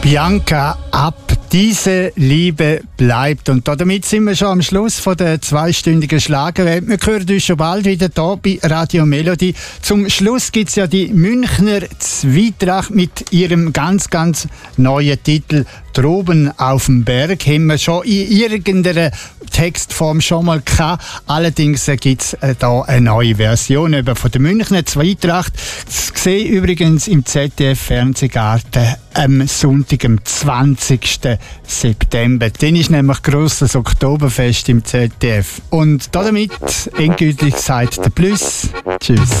Bianca ab. Diese Liebe bleibt. Und damit sind wir schon am Schluss von der zweistündigen Schlagerwelt. Wir hören uns schon bald wieder hier bei Radio Melody. Zum Schluss gibt es ja die Münchner Zwietracht mit ihrem ganz, ganz neuen Titel «Droben auf dem Berg». Haben wir schon in irgendeiner Textform schon mal gehabt. Allerdings gibt es hier eine neue Version von der Münchner Zwietracht. Das sehe ich übrigens im ZDF-Fernsehgarten am Sonntag, am 20. September. Dann ist nämlich grosses Oktoberfest im ZDF. Und damit endgültig sagt der Plus. Tschüss.